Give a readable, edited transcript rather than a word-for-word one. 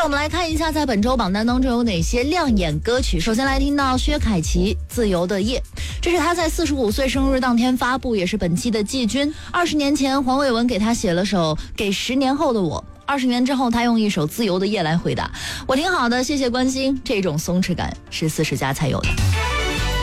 我们来看一下在本周榜单当中有哪些亮眼歌曲。首先来听到薛凯琪《自由的夜》，这是他在45岁生日当天发布，也是本期的季军。20年前黄伟文给他写了首《给10年后的我》，20年之后他用一首《自由的夜》来回答：我挺好的，谢谢关心。这种松弛感是40加才有的。